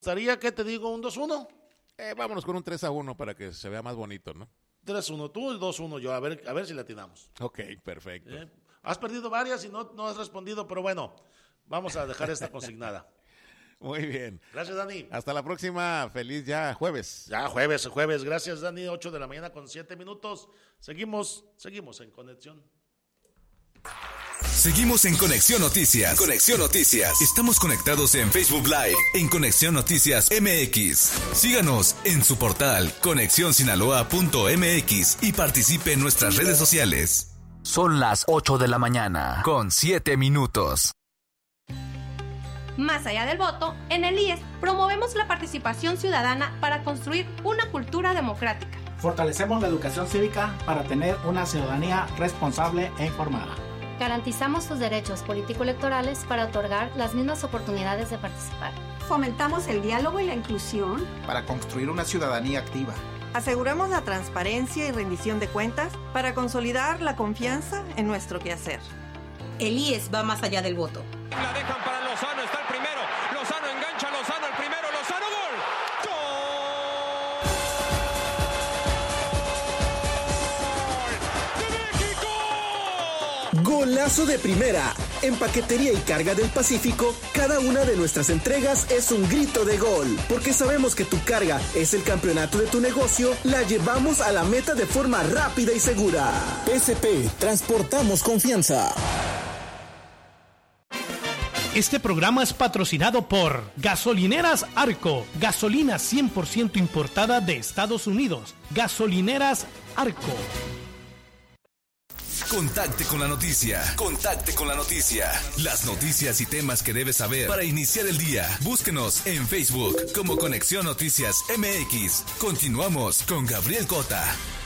¿Estaría, qué te digo, un 2-1? Vámonos con un 3-1 para que se vea más bonito, ¿no? 3-1 tú y 2-1 yo, a ver si le atinamos. Ok, perfecto. Has perdido varias y no has respondido, pero bueno, vamos a dejar esta consignada. Muy bien. Gracias, Dani. Hasta la próxima. Feliz ya jueves. Ya jueves. Gracias, Dani. 8 de la mañana con 7 minutos. Seguimos en conexión. Seguimos en Conexión Noticias. Conexión Noticias. Estamos conectados en Facebook Live, en Conexión Noticias MX. Síganos en su portal conexionsinaloa.mx y participe en nuestras redes sociales. Son las 8 de la mañana, con 7 minutos. Más allá del voto, en el IES promovemos la participación ciudadana para construir una cultura democrática. Fortalecemos la educación cívica para tener una ciudadanía responsable e informada. Garantizamos sus derechos político-electorales para otorgar las mismas oportunidades de participar. Fomentamos el diálogo y la inclusión para construir una ciudadanía activa. Aseguramos la transparencia y rendición de cuentas para consolidar la confianza en nuestro quehacer. El IES va más allá del voto. La dejan para Lozano, está el primero. Lozano engancha a Lozano, el primero. Lozano, gol. ¡Gol de México! Golazo de primera. En Paquetería y Carga del Pacífico, cada una de nuestras entregas es un grito de gol. Porque sabemos que tu carga es el campeonato de tu negocio, la llevamos a la meta de forma rápida y segura. PSP, transportamos confianza. Este programa es patrocinado por Gasolineras Arco, gasolina 100% importada de Estados Unidos. Gasolineras Arco. Contacte con la noticia. Contacte con la noticia. Las noticias y temas que debes saber para iniciar el día. Búsquenos en Facebook como Conexión Noticias MX. Continuamos con Gabriel Cota.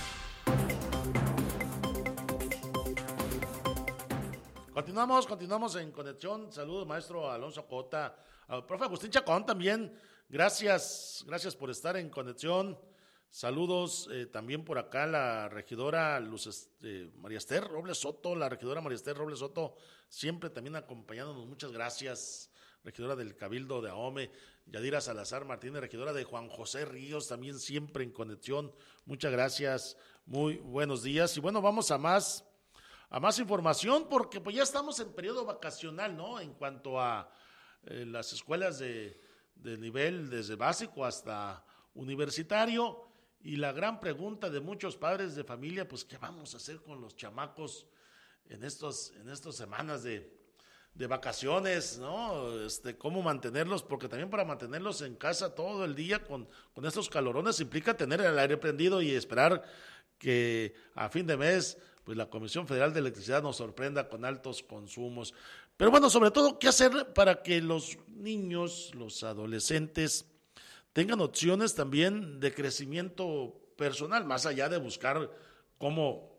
Continuamos en conexión. Saludos, maestro Alonso Cota, al profe Agustín Chacón también. Gracias por estar en conexión. Saludos también por acá la regidora María Esther Robles Soto, siempre también acompañándonos. Muchas gracias, regidora del Cabildo de Ahome. Yadira Salazar Martínez, regidora de Juan José Ríos, también siempre en conexión. Muchas gracias, muy buenos días. Y bueno, vamos a más información, porque pues ya estamos en periodo vacacional, ¿no? En cuanto a las escuelas de nivel desde básico hasta universitario, y la gran pregunta de muchos padres de familia, pues ¿qué vamos a hacer con los chamacos en estas semanas de vacaciones, ¿no? ¿Cómo mantenerlos? Porque también para mantenerlos en casa todo el día con estos calorones implica tener el aire prendido y esperar que a fin de mes pues la Comisión Federal de Electricidad nos sorprenda con altos consumos. Pero bueno, sobre todo, ¿qué hacer para que los niños, los adolescentes, tengan opciones también de crecimiento personal, más allá de buscar cómo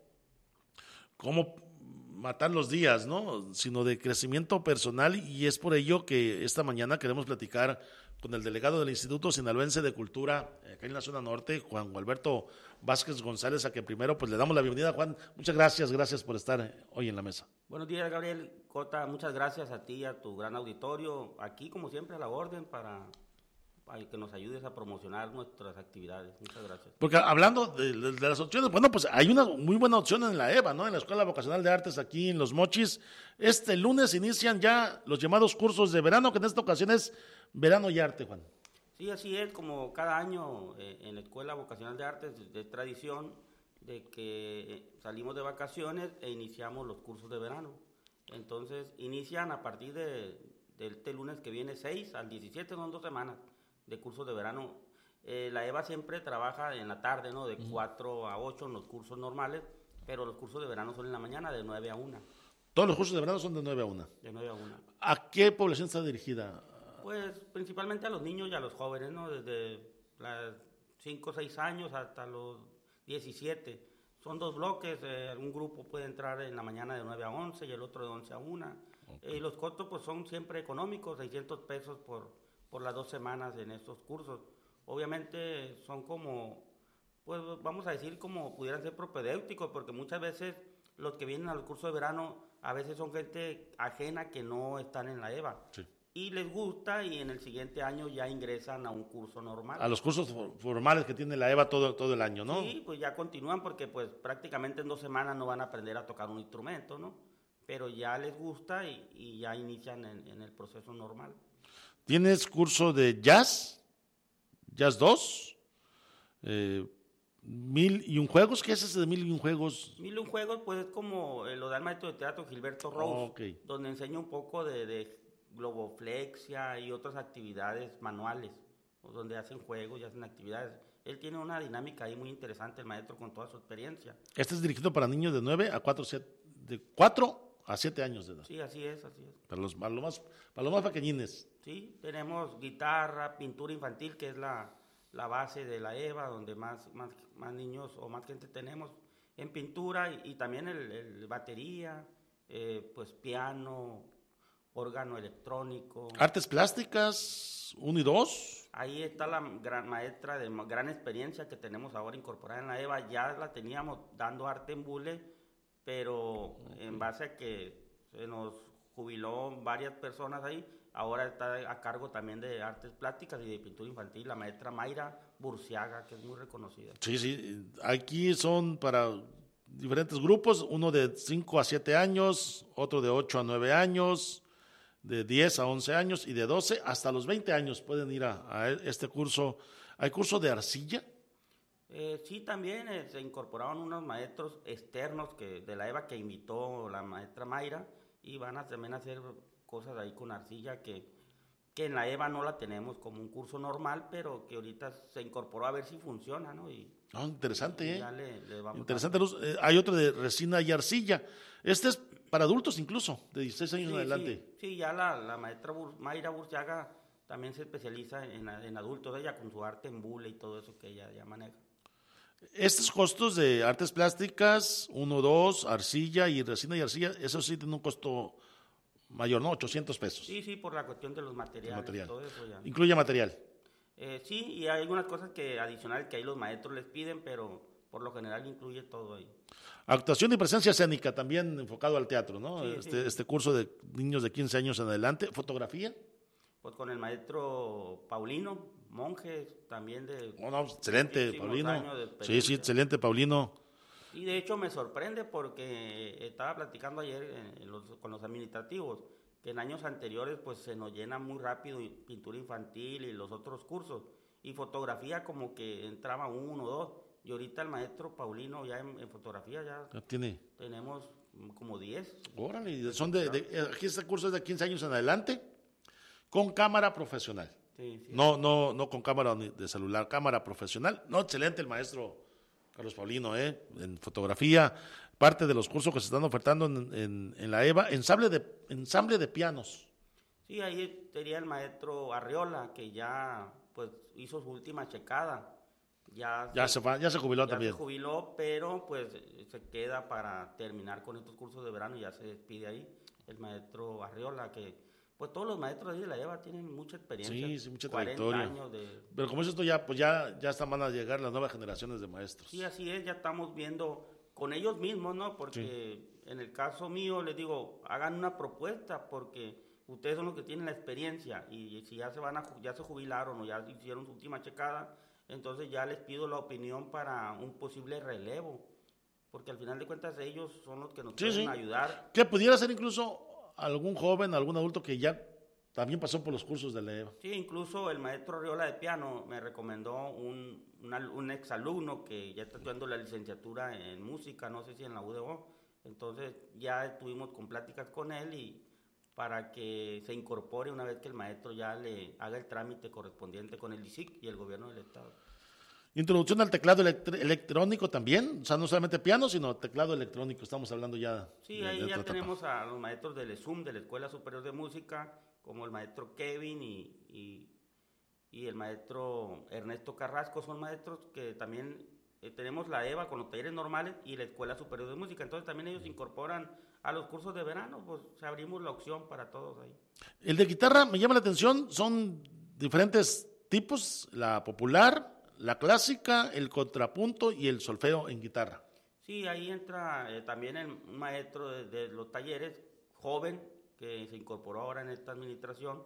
matar los días, ¿no? Sino de crecimiento personal? Y es por ello que esta mañana queremos platicar con el delegado del Instituto Sinaloense de Cultura, acá en la zona norte, Juan Gualberto Vázquez González, a quien primero pues le damos la bienvenida. Juan, muchas gracias por estar hoy en la mesa. Buenos días, Gabriel Cota, muchas gracias a ti y a tu gran auditorio, aquí como siempre a la orden para que nos ayudes a promocionar nuestras actividades. Muchas gracias. Porque hablando de las opciones, bueno, pues hay una muy buena opción en la EVA, ¿no? En la Escuela Vocacional de Artes aquí en Los Mochis. Este lunes inician ya los llamados cursos de verano, que en esta ocasión es Verano y Arte, Juan. Sí, así es, como cada año en la Escuela Vocacional de Artes de tradición de que salimos de vacaciones e iniciamos los cursos de verano. Entonces, inician a partir de este lunes que viene 6 al 17, son 2 semanas de cursos de verano. La EVA siempre trabaja en la tarde, ¿no? De 4 a 8 en los cursos normales, pero los cursos de verano son en la mañana de 9 a 1. Todos los cursos de verano son de 9 a 1. De 9 a 1. ¿A qué población está dirigida? Pues principalmente a los niños y a los jóvenes, ¿no? Desde los 5 o 6 años hasta los 17. Son 2 bloques, un grupo puede entrar en la mañana de 9 a 11 y el otro de 11 a 1. Okay. Y los costos pues son siempre económicos, 600 pesos por las 2 semanas en estos cursos. Obviamente son como, pues vamos a decir como pudieran ser propedéuticos, porque muchas veces los que vienen al curso de verano a veces son gente ajena que no están en la EVA. Sí. y les gusta y en el siguiente año ya ingresan a un curso normal. A los cursos formales que tiene la EVA todo el año, ¿no? Sí, pues ya continúan porque pues prácticamente en 2 semanas no van a aprender a tocar un instrumento, ¿no? Pero ya les gusta y ya inician en el proceso normal. ¿Tienes curso de jazz? ¿Jazz 2? 1001 juegos, ¿qué es ese de 1001 juegos? 1001 juegos pues es como lo da el maestro de teatro Gilberto Rose, donde enseña un poco de globoflexia y otras actividades manuales, donde hacen juegos y hacen actividades. Él tiene una dinámica ahí muy interesante, el maestro, con toda su experiencia. Este es dirigido para niños de 9 a 4 a 7 años de edad. Sí, así es. Para los más pequeñines. Sí, tenemos guitarra, pintura infantil, que es la base de la EVA, donde más niños o más gente tenemos en pintura, y también el batería, pues piano, órgano electrónico. Artes plásticas 1 y 2. Ahí está la gran maestra de gran experiencia que tenemos ahora incorporada en la EVA. Ya la teníamos dando arte en Bule, pero en base a que se nos jubiló varias personas ahí, ahora está a cargo también de artes plásticas y de pintura infantil la maestra Mayra Burciaga, que es muy reconocida. Sí, aquí son para diferentes grupos, uno de 5 a 7 años, otro de 8 a 9 años, de 10 a 11 años y de 12 hasta los 20 años pueden ir a este curso. ¿Hay curso de arcilla? Sí, también se incorporaron unos maestros externos de la EVA que invitó la maestra Mayra, y van a también hacer cosas ahí con arcilla que en la EVA no la tenemos como un curso normal, pero que ahorita se incorporó a ver si funciona, ¿no? Interesante, ya le vamos interesante. Hay otro de resina y arcilla. Este es para adultos incluso, de 16 años en adelante. Sí, ya la maestra Mayra Burciaga también se especializa en adultos, ella con su arte en bule y todo eso que ella ya maneja. Estos costos de artes plásticas, 1, 2, arcilla y resina y arcilla, eso sí tiene un costo mayor, ¿no? 800 pesos. Sí, por la cuestión de los materiales. Y todo eso ya. ¿Incluye material? Sí, y hay algunas cosas adicionales que ahí los maestros les piden, pero por lo general incluye todo ahí. Actuación y presencia escénica, también enfocado al teatro, ¿no? Sí, este curso de niños de 15 años en adelante. ¿Fotografía? Pues con el maestro Paulino, monje también de... excelente, Paulino. Sí, excelente, Paulino. Y de hecho me sorprende porque estaba platicando ayer con los administrativos, que en años anteriores pues se nos llena muy rápido pintura infantil y los otros cursos, y fotografía como que entraba 1 o 2, y ahorita el maestro Paulino ya en fotografía ya tenemos como 10. Órale, aquí este curso es de 15 años en adelante, con cámara profesional. Sí. No con cámara de celular, cámara profesional. No, excelente el maestro Carlos Paulino, en fotografía. Parte de los cursos que se están ofertando en la EVA, ensamble de pianos. Sí, ahí sería el maestro Arriola, que ya pues hizo su última checada. Ya se jubiló también. Se jubiló, pero pues se queda para terminar con estos cursos de verano y ya se despide ahí el maestro Arriola, que pues todos los maestros ahí de la EVA tienen mucha experiencia. Sí, mucha trayectoria. Pero como es esto ya van a llegar las nuevas generaciones de maestros. Sí, así es, ya estamos viendo con ellos mismos, ¿no? Porque en el caso mío les digo, hagan una propuesta, porque ustedes son los que tienen la experiencia, y si ya se jubilaron o ya hicieron su última checada, entonces ya les pido la opinión para un posible relevo, porque al final de cuentas ellos son los que nos pueden ayudar. Que pudiera ser incluso algún joven, algún adulto que ya también pasó por los cursos de la EVA. Sí, incluso el maestro Arriola de piano me recomendó un exalumno que ya está estudiando la licenciatura en música, no sé si en la UDO, entonces ya estuvimos con pláticas con él y para que se incorpore una vez que el maestro ya le haga el trámite correspondiente con el ISIC y el gobierno del estado. Introducción al teclado electrónico también, o sea, no solamente piano, sino teclado electrónico, estamos hablando ya. Sí, ahí ya tenemos a los maestros del ESUM, de la Escuela Superior de Música, como el maestro Kevin y el maestro Ernesto Carrasco, son maestros que también tenemos la EVA con los talleres normales y la Escuela Superior de Música, entonces también ellos se incorporan a los cursos de verano, pues abrimos la opción para todos ahí. El de guitarra me llama la atención, son diferentes tipos, la popular, la clásica, el contrapunto y el solfeo en guitarra. Sí, ahí entra también un maestro de los talleres, joven, que se incorporó ahora en esta administración,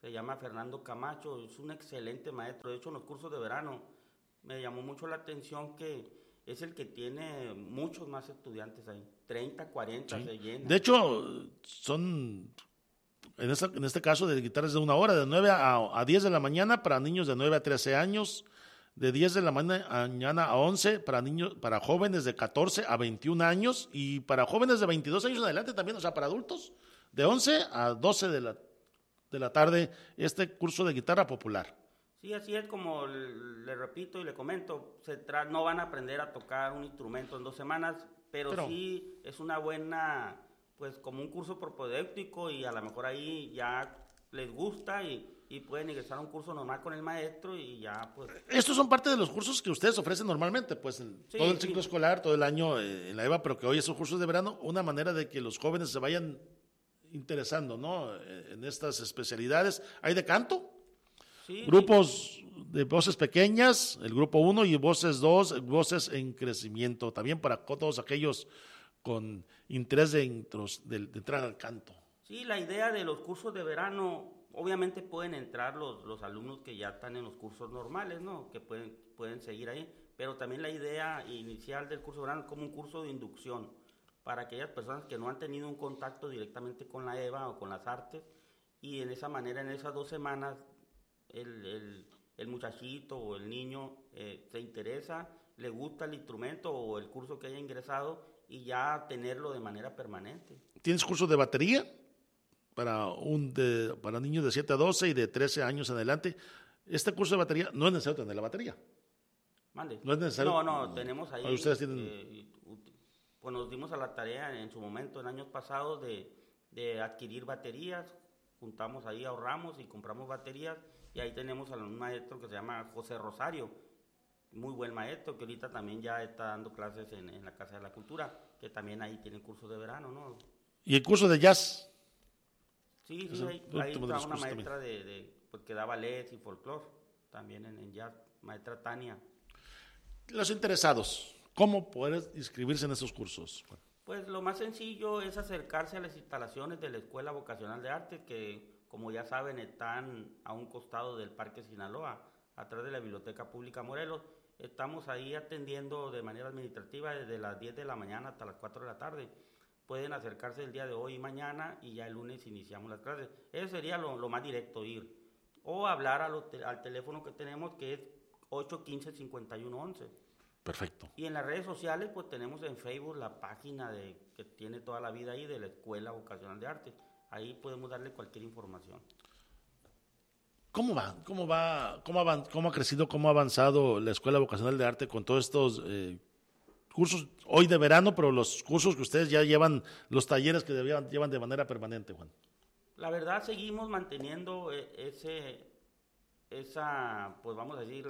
se llama Fernando Camacho, es un excelente maestro. De hecho, en los cursos de verano me llamó mucho la atención que es el que tiene muchos más estudiantes ahí, 30, 40 se llenan. De hecho, son, en este caso de guitarras de 1 hora, de 9 a 10 de la mañana para niños de 9 a 13 años, de 10 de la mañana a 11 para jóvenes de 14 a 21 años y para jóvenes de 22 años en adelante también, o sea, para adultos, de 11 a 12 de la tarde, este curso de guitarra popular. Sí, así es, como le repito y le comento, no van a aprender a tocar un instrumento en 2 semanas, pero sí es una buena, pues como un curso propedéutico, y a lo mejor ahí ya les gusta y pueden ingresar a un curso normal con el maestro y ya pues... Estos son parte de los cursos que ustedes ofrecen normalmente, pues todo el ciclo escolar, todo el año en la EVA, pero que hoy esos cursos de verano, una manera de que los jóvenes se vayan interesando, ¿no? En estas especialidades. ¿Hay de canto? Sí, grupos de voces pequeñas, el grupo 1 y voces 2, voces en crecimiento, también para todos aquellos con interés de entrar al canto. Sí, la idea de los cursos de verano, obviamente pueden entrar los alumnos que ya están en los cursos normales, ¿no? Que pueden seguir ahí, pero también la idea inicial del curso de verano es como un curso de inducción para aquellas personas que no han tenido un contacto directamente con la EVA o con las artes, y en esa manera, en esas 2 semanas, el muchachito o el niño se interesa, le gusta el instrumento o el curso que haya ingresado, y ya tenerlo de manera permanente. ¿Tienes cursos de batería para niños de 7 a 12 y de 13 años en adelante? Este curso de batería no es necesario tener la batería. Mande. No es necesario. No, tenemos ahí. Ustedes tienen... pues nos dimos a la tarea en su momento, en años pasados, de adquirir baterías. Juntamos ahí, ahorramos y compramos baterías, y ahí tenemos a un maestro que se llama José Rosario, muy buen maestro, que ahorita también ya está dando clases en la Casa de la Cultura, que también ahí tienen cursos de verano, ¿no? ¿Y el curso de jazz? Sí, ahí está una maestra pues, que da ballet y folclore, también en jazz, maestra Tania. Los interesados, ¿cómo poder inscribirse en esos cursos? Pues lo más sencillo es acercarse a las instalaciones de la Escuela Vocacional de Arte, que como ya saben están a un costado del Parque Sinaloa, atrás de la Biblioteca Pública Morelos. Estamos ahí atendiendo de manera administrativa desde las 10 de la mañana hasta las 4 de la tarde. Pueden acercarse el día de hoy y mañana, y ya el lunes iniciamos las clases. Eso sería lo más directo, ir. O hablar al teléfono que tenemos, que es 815-5111. Perfecto. Y en las redes sociales, pues tenemos en Facebook la página que tiene toda la vida ahí de la Escuela Vocacional de Arte. Ahí podemos darle cualquier información. ¿Cómo va? ¿Cómo ha crecido, cómo ha avanzado la Escuela Vocacional de Arte con todos estos cursos hoy de verano, pero los cursos que ustedes ya llevan, los talleres que llevan de manera permanente, Juan? La verdad, seguimos manteniendo pues vamos a decir,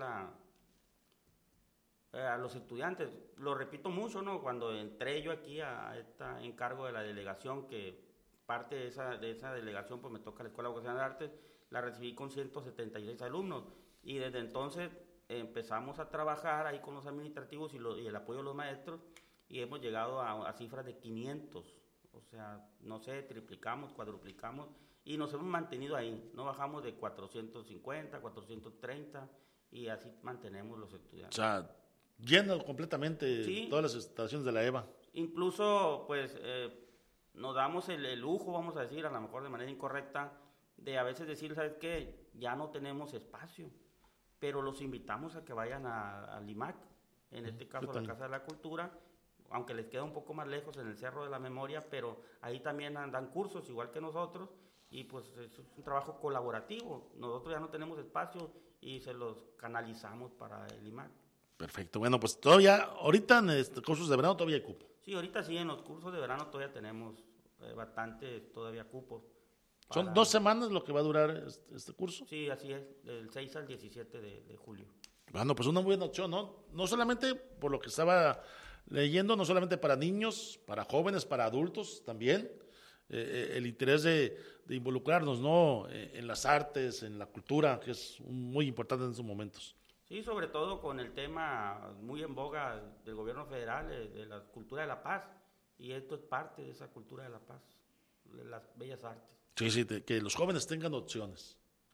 a los estudiantes. Lo repito mucho, ¿no? Cuando entré yo aquí a este encargo de la delegación, que parte de esa delegación pues me toca la Escuela Vocacional de Arte, la recibí con 176 alumnos, y desde entonces empezamos a trabajar ahí con los administrativos y el apoyo de los maestros, y hemos llegado a cifras de 500, o sea, no sé, triplicamos, cuadruplicamos, y nos hemos mantenido ahí, no bajamos de 450, 430, y así mantenemos los estudiantes. O sea, lleno completamente todas las instalaciones de la EVA. Incluso, pues, nos damos el lujo, vamos a decir, a lo mejor de manera incorrecta, de a veces decir, ¿sabes qué? Ya no tenemos espacio, pero los invitamos a que vayan al IMAC, en este caso a la Casa de la Cultura, aunque les queda un poco más lejos en el Cerro de la Memoria, pero ahí también dan cursos, igual que nosotros, y pues es un trabajo colaborativo. Nosotros ya no tenemos espacio y se los canalizamos para el IMAC. Perfecto, bueno, pues todavía, ahorita en cursos de verano todavía hay cupo. Sí, ahorita sí, en los cursos de verano todavía tenemos bastantes todavía cupos. ¿Son 2 semanas lo que va a durar este curso? Sí, así es, del 6 al 17 de julio. Bueno, pues una buena opción, ¿no? No solamente por lo que estaba leyendo, no solamente para niños, para jóvenes, para adultos también, el interés de involucrarnos, ¿no? En las artes, en la cultura, que es muy importante en estos momentos. Sí, sobre todo con el tema muy en boga del gobierno federal, de la cultura de la paz, y esto es parte de esa cultura de la paz, de las bellas artes. Sí, que los jóvenes tengan opciones.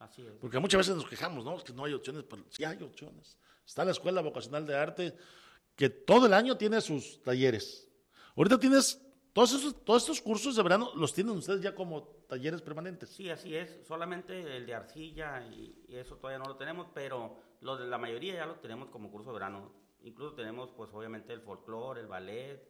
Así es. Porque muchas veces nos quejamos, ¿no? Es que no hay opciones, pero sí hay opciones. Está la Escuela Vocacional de Arte, que todo el año tiene sus talleres. Ahorita tienes todos estos cursos de verano, los tienen ustedes ya como talleres permanentes. Sí, así es. Solamente el de arcilla y eso todavía no lo tenemos, pero la mayoría ya lo tenemos como curso de verano. Incluso tenemos, pues, obviamente el folclore, el ballet,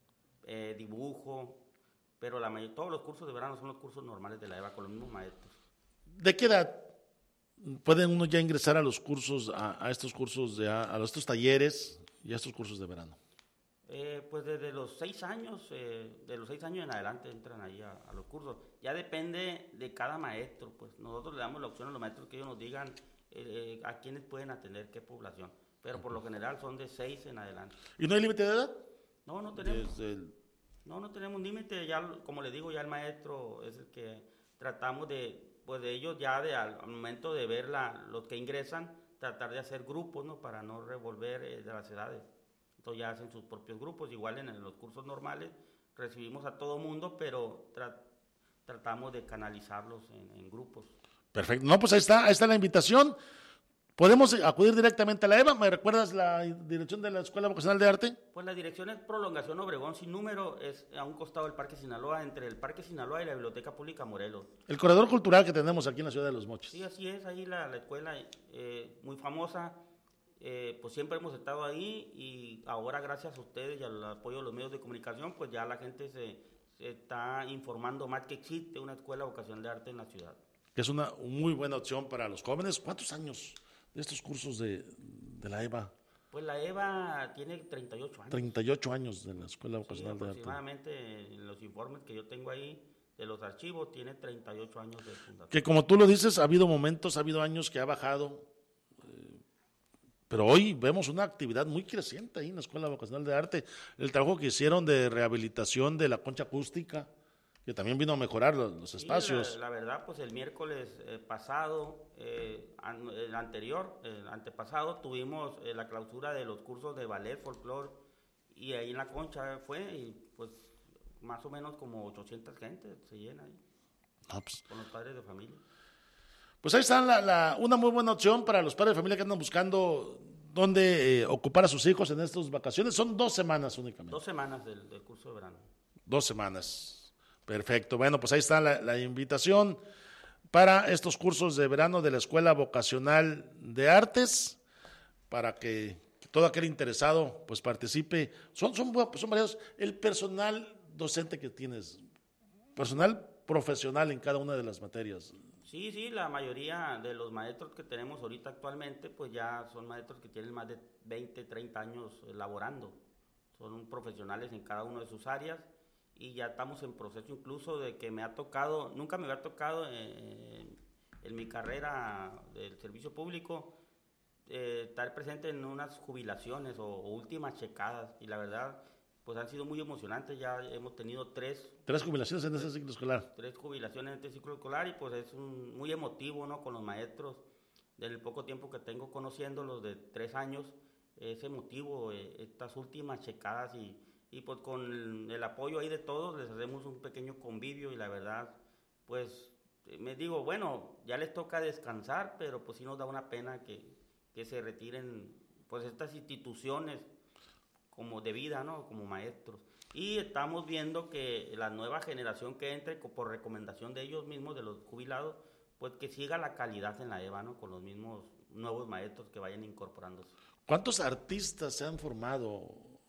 dibujo, pero todos los cursos de verano son los cursos normales de la EVA con los mismos maestros. ¿De qué edad pueden uno ya ingresar a los cursos, a estos cursos, a estos talleres y a estos cursos de verano? Pues desde los 6 años, de los 6 años en adelante entran ahí a los cursos. Ya depende de cada maestro, pues nosotros le damos la opción a los maestros que ellos nos digan a quiénes pueden atender, qué población. Pero por lo general son de 6 en adelante. ¿Y no hay límite de edad? No, no tenemos. No tenemos límite. Ya, como le digo, ya el maestro es el que tratamos de ellos ya al momento de ver los que ingresan, tratar de hacer grupos, ¿no? Para no revolver de las edades. Entonces ya hacen sus propios grupos. Igual en los cursos normales recibimos a todo mundo, pero tratamos de canalizarlos en grupos. Perfecto. No, pues ahí está la invitación. ¿Podemos acudir directamente a la EVA? ¿Me recuerdas la dirección de la Escuela Vocacional de Arte? Pues la dirección es Prolongación Obregón sin número, es a un costado del Parque Sinaloa, entre el Parque Sinaloa y la Biblioteca Pública Morelos. El corredor cultural que tenemos aquí en la ciudad de Los Mochis. Sí, así es, ahí la escuela muy famosa, pues siempre hemos estado ahí y ahora gracias a ustedes y al apoyo de los medios de comunicación, pues ya la gente se está informando más que existe una Escuela Vocacional de Arte en la ciudad. Que es una muy buena opción para los jóvenes. ¿Cuántos años de estos cursos de la EVA? Pues la EVA tiene 38 años. 38 años de la Escuela Vocacional de Arte. Aproximadamente en los informes que yo tengo ahí de los archivos tiene 38 años de fundación. Que como tú lo dices, ha habido momentos, ha habido años que ha bajado, pero hoy vemos una actividad muy creciente ahí en la Escuela Vocacional de Arte. El trabajo que hicieron de rehabilitación de la concha acústica, que también vino a mejorar los espacios. La verdad, pues el miércoles pasado, el antepasado, tuvimos la clausura de los cursos de ballet, folclore, y ahí en la concha fue, y pues más o menos como 800 gente se llena ahí, con los padres de familia. Pues ahí está una muy buena opción para los padres de familia que andan buscando dónde ocupar a sus hijos en estas vacaciones. Son 2 semanas únicamente. 2 semanas del curso de verano. 2 semanas. Perfecto. Bueno, pues ahí está la invitación para estos cursos de verano de la Escuela Vocacional de Artes, para que todo aquel interesado pues participe. Son varios. El personal docente que tienes, personal profesional en cada una de las materias. Sí, la mayoría de los maestros que tenemos ahorita actualmente, pues ya son maestros que tienen más de 20, 30 años laborando. Son profesionales en cada una de sus áreas. Y ya estamos en proceso incluso de que nunca me había tocado en mi carrera del servicio público estar presente en unas jubilaciones o últimas checadas, y la verdad pues han sido muy emocionantes. Ya hemos tenido 3 jubilaciones en este ciclo escolar. 3 jubilaciones en este ciclo escolar, y pues es muy emotivo, ¿no? Con los maestros, del poco tiempo que tengo conociéndolos, de 3 años, es emotivo estas últimas checadas, y pues con el apoyo ahí de todos les hacemos un pequeño convivio, y la verdad pues me digo, bueno, ya les toca descansar, pero pues sí nos da una pena que se retiren pues estas instituciones como de vida, ¿no? Como maestros. Y estamos viendo que la nueva generación que entre, por recomendación de ellos mismos, de los jubilados, pues que siga la calidad en la EVA, ¿no? Con los mismos nuevos maestros que vayan incorporándose. ¿Cuántos artistas se han formado,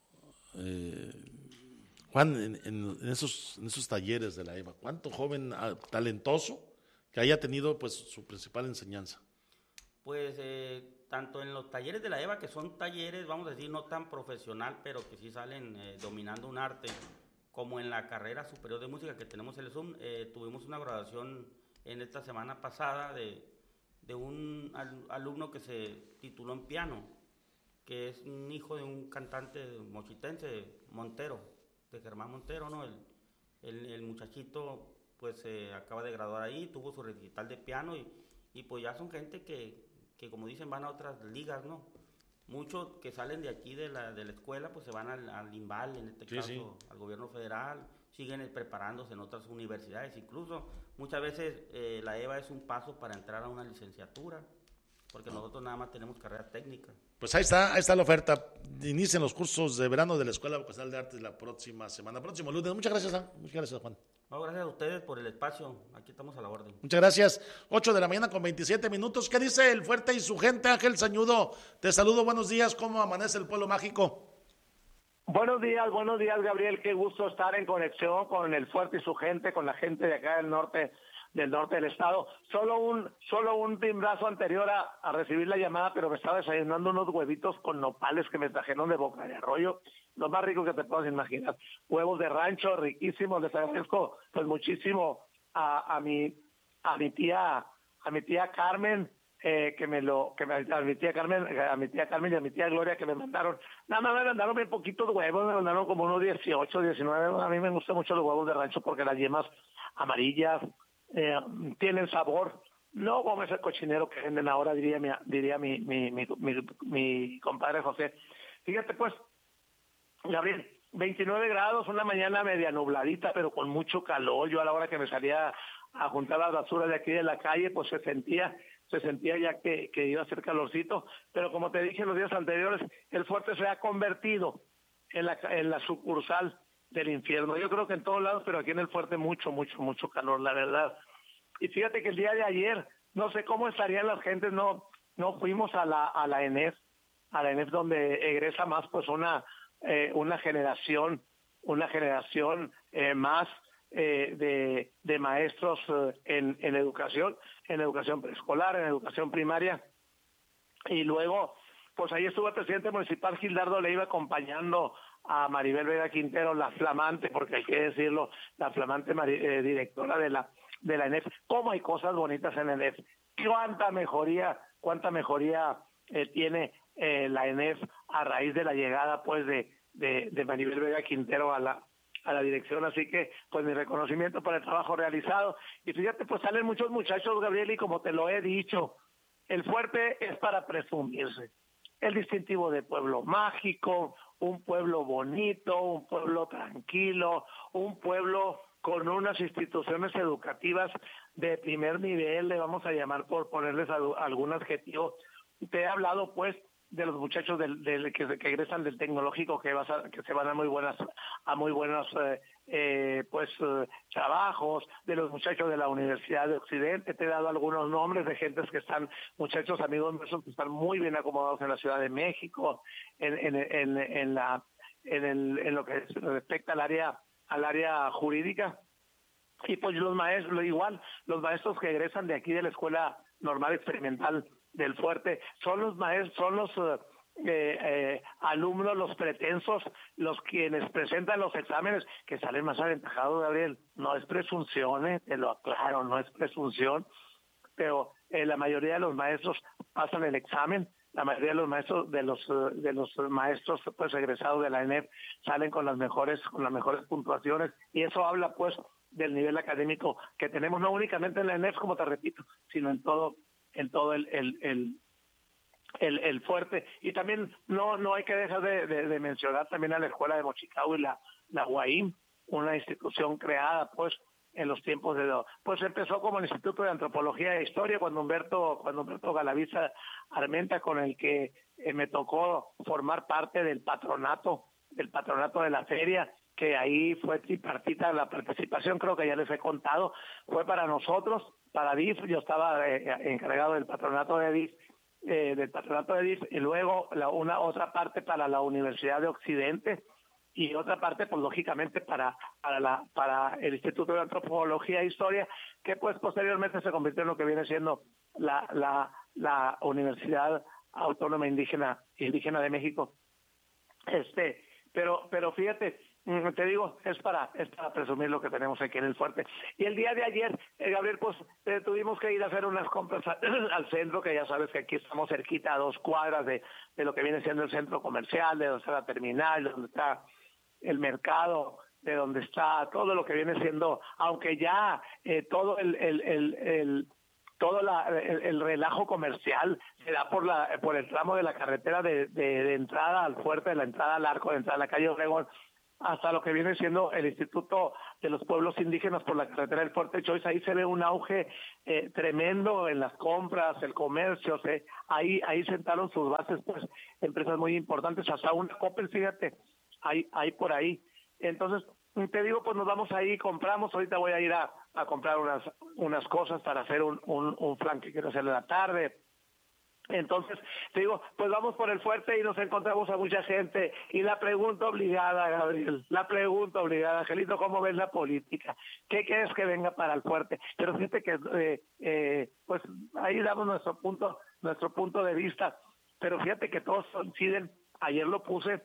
Juan, en esos talleres de la EVA? ¿Cuánto joven talentoso que haya tenido pues su principal enseñanza? Pues tanto en los talleres de la EVA, que son talleres, vamos a decir, no tan profesional, pero que sí salen dominando un arte, como en la carrera superior de música que tenemos en el SUM. Tuvimos una graduación en esta semana pasada de un alumno que se tituló en piano, que es un hijo de un cantante mochitense, Montero, de Germán Montero, ¿no? El muchachito pues se acaba de graduar ahí, tuvo su recital de piano, y pues ya son gente que como dicen, van a otras ligas, ¿no? muchos que salen de aquí de la escuela, pues se van al INVAL, en este caso, al gobierno federal, siguen preparándose en otras universidades, incluso muchas veces la EVA es un paso para entrar a una licenciatura, porque nosotros nada más tenemos carrera técnica. Pues ahí está la oferta. Inician los cursos de verano de la Escuela Vocacional de Artes la próxima semana, próximo lunes. Muchas gracias, Juan. No, gracias a ustedes por el espacio, aquí estamos a la orden. Muchas gracias. 8 de la mañana con 27 minutos. ¿Qué dice el Fuerte y su gente? Ángel Sañudo, te saludo, buenos días. ¿Cómo amanece el pueblo mágico? Buenos días, Gabriel. Qué gusto estar en conexión con el Fuerte y su gente, con la gente de acá del norte del estado. Solo un timbrazo anterior a recibir la llamada, pero me estaba desayunando unos huevitos con nopales que me trajeron de Boca de Arroyo, lo más rico que te puedas imaginar. Huevos de rancho, riquísimos. Les agradezco pues muchísimo a mi tía Carmen, a mi tía Carmen y a mi tía Gloria, que me mandaron, nada más me mandaron bien poquitos huevos, me mandaron como unos 18, 19, a mí me gustan mucho los huevos de rancho porque las yemas amarillas tienen sabor, no como ese cochinero que venden ahora, diría mi compadre José. Fíjate pues, Gabriel, 29 grados, una mañana media nubladita, pero con mucho calor. Yo a la hora que me salía a juntar las basuras de aquí de la calle, pues se sentía ya que iba a hacer calorcito, pero como te dije los días anteriores, el Fuerte se ha convertido en la sucursal del infierno. Yo creo que en todos lados, pero aquí en el Fuerte mucho calor, la verdad. Y fíjate que el día de ayer, no sé cómo estarían las gentes, no fuimos a la ENEF, donde egresa más pues una generación más de maestros en educación preescolar, en educación primaria. Y luego, pues ahí estuvo el presidente municipal Gildardo Leiva acompañando a Maribel Vega Quintero, la flamante, porque hay que decirlo, la flamante directora de la ENEF. ¿Cómo hay cosas bonitas en ENEF? ¿Cuánta mejoría tiene la ENEF a raíz de la llegada pues de Maribel Vega Quintero a la dirección? Así que pues mi reconocimiento por el trabajo realizado. Y fíjate, pues salen muchos muchachos, Gabriel, y como te lo he dicho, el Fuerte es para presumirse. El distintivo de pueblo mágico, un pueblo bonito, un pueblo tranquilo, un pueblo con unas instituciones educativas de primer nivel, le vamos a llamar por ponerles algún adjetivo. Te he hablado pues de los muchachos que egresan del tecnológico, que se van a muy buenos trabajos, de los muchachos de la Universidad de Occidente. Te he dado algunos nombres de gentes muchachos amigos nuestros que están muy bien acomodados en la Ciudad de México, en lo que respecta al área jurídica. Y pues los maestros que egresan de aquí de la Escuela Normal Experimental del Fuerte son los alumnos, los pretensos, los quienes presentan los exámenes que salen más aventajados, Gabriel. No es presunción, te lo aclaro, no es presunción, pero la mayoría de los maestros pasan el examen. La mayoría de los maestros de los maestros pues egresados de la ENEF salen con las mejores puntuaciones, y eso habla pues del nivel académico que tenemos, no únicamente en la ENEF, como te repito, sino en todo el Fuerte. Y también no hay que dejar de mencionar también a la Escuela de Mochicao y la UAIM, una institución creada pues en los tiempos pues empezó como el Instituto de Antropología e Historia cuando Humberto Galaviza Armenta, con el que me tocó formar parte del patronato de la feria, que ahí fue tripartita la participación, creo que ya les he contado, fue para nosotros, para DIF. Yo estaba encargado del patronato de DIF, y luego una otra parte para la Universidad de Occidente, y otra parte pues lógicamente para el Instituto de Antropología e Historia, que pues posteriormente se convirtió en lo que viene siendo la Universidad Autónoma Indígena de México. Pero fíjate, te digo, es para presumir lo que tenemos aquí en el Fuerte. Y el día de ayer, Gabriel, pues tuvimos que ir a hacer unas compras al centro, que ya sabes que aquí estamos cerquita, a 2 cuadras de lo que viene siendo el centro comercial, de donde está la terminal, de donde está el mercado, de donde está todo lo que viene siendo, aunque ya todo todo el relajo comercial se da por el tramo de la carretera de entrada al fuerte, de la entrada al arco, de entrada a la calle Obregón, hasta lo que viene siendo el Instituto de los Pueblos Indígenas por la carretera del Fuerte Choice. Ahí se ve un auge tremendo en las compras, el comercio, ahí sentaron sus bases pues empresas muy importantes, hasta una Coppel, fíjate, hay por ahí. Entonces, te digo, pues nos vamos ahí, compramos, ahorita voy a ir a comprar unas cosas para hacer un flan que quiero hacer en la tarde. Entonces, te digo, pues vamos por el fuerte y nos encontramos a mucha gente. Y la pregunta obligada, Gabriel, Angelito, ¿cómo ves la política? ¿Qué quieres que venga para el fuerte? Pero fíjate que, pues ahí damos nuestro punto de vista. Pero fíjate que todos coinciden. Ayer lo puse